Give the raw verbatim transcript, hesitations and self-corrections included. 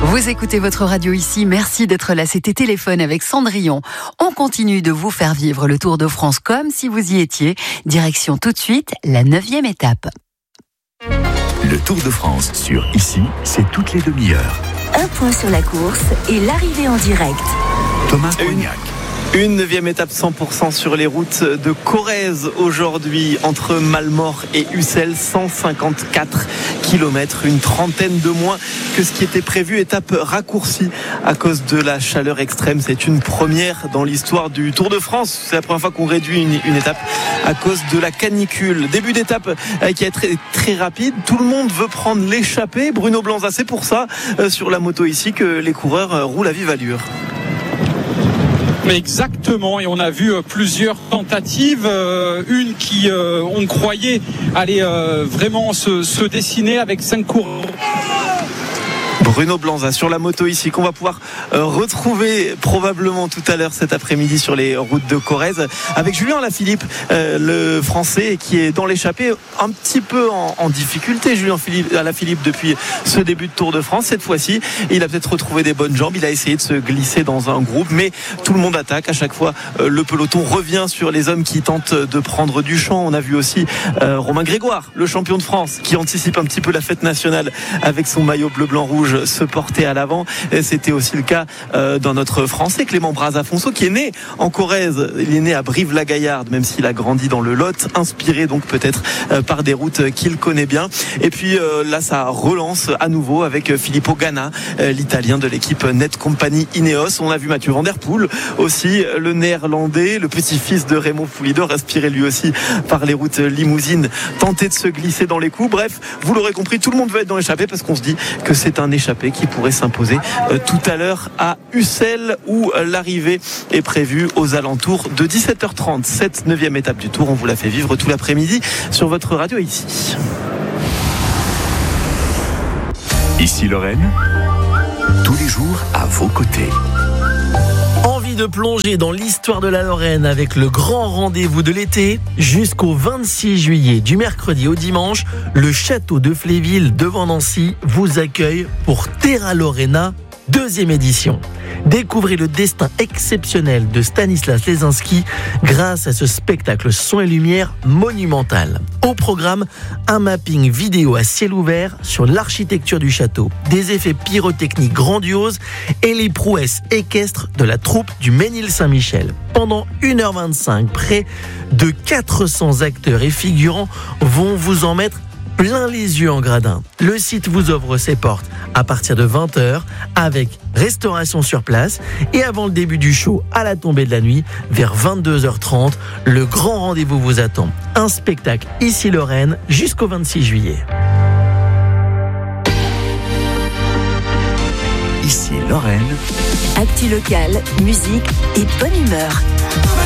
Vous écoutez votre radio ici, merci d'être là, c'était Téléphone avec Cendrillon. On continue de vous faire vivre le Tour de France comme si vous y étiez. Direction tout de suite la neuvième étape. Le Tour de France sur Ici, c'est toutes les demi-heures. Un point sur la course et l'arrivée en direct. Thomas Cognac. Une neuvième étape cent pour cent sur les routes de Corrèze aujourd'hui entre Malmort et Ussel, cent cinquante-quatre kilomètres, une trentaine de moins que ce qui était prévu. Étape raccourcie à cause de la chaleur extrême. C'est une première dans l'histoire du Tour de France. C'est la première fois qu'on réduit une, une étape à cause de la canicule. Début d'étape qui est très, très rapide. Tout le monde veut prendre l'échappée. Bruno Blanza, c'est pour ça sur la moto ici que les coureurs roulent à vive allure. Mais exactement, et on a vu plusieurs tentatives, euh, une qui euh, on croyait allait euh, vraiment se, se dessiner avec cinq coureurs. Bruno Blanza sur la moto ici qu'on va pouvoir euh, retrouver probablement tout à l'heure cet après-midi sur les routes de Corrèze avec Julien Alaphilippe, euh, le français qui est dans l'échappée un petit peu en, en difficulté. Julien Alaphilippe depuis ce début de Tour de France, cette fois-ci il a peut-être retrouvé des bonnes jambes, il a essayé de se glisser dans un groupe, mais tout le monde attaque à chaque fois. euh, le peloton revient sur les hommes qui tentent de prendre du champ. On a vu aussi euh, Romain Grégoire, le champion de France, qui anticipe un petit peu la fête nationale avec son maillot bleu-blanc-rouge, se porter à l'avant. C'était aussi le cas euh, dans notre Français Clément Brazafonso qui est né en Corrèze. Il est né à Brive-la-Gaillarde, même s'il a grandi dans le Lot, inspiré donc peut-être euh, par des routes qu'il connaît bien. Et puis euh, là, ça relance à nouveau avec Filippo Ganna, euh, l'Italien de l'équipe Net Company Ineos. On a vu Mathieu Van Der Poel aussi, le Néerlandais, le petit-fils de Raymond Poulidor, inspiré lui aussi par les routes limousines, tenter de se glisser dans les coups. Bref, vous l'aurez compris, tout le monde veut être dans l'échappée parce qu'on se dit que c'est un échappé qui pourrait s'imposer euh, tout à l'heure à Ussel où euh, l'arrivée est prévue aux alentours de dix-sept heures trente. Cette neuvième étape du Tour, on vous la fait vivre tout l'après-midi sur votre radio ici. Ici Lorraine, tous les jours à vos côtés. Envie de plonger dans l'histoire de la Lorraine avec le grand rendez-vous de l'été jusqu'au vingt-six juillet, du mercredi au dimanche, le château de Fléville devant Nancy vous accueille pour Terra Lorena, deuxième édition. Découvrez le destin exceptionnel de Stanislas Lesinski grâce à ce spectacle son et lumière monumental. Au programme, un mapping vidéo à ciel ouvert sur l'architecture du château, des effets pyrotechniques grandioses et les prouesses équestres de la troupe du Ménil-Saint-Michel. Pendant une heure vingt-cinq, près de quatre cents acteurs et figurants vont vous en mettre plein les yeux en gradin. Le site vous ouvre ses portes à partir de vingt heures avec restauration sur place et avant le début du show à la tombée de la nuit vers vingt-deux heures trente, le grand rendez-vous vous attend. Un spectacle ici Lorraine jusqu'au vingt-six juillet. Ici Lorraine. Actu locale, musique et bonne humeur.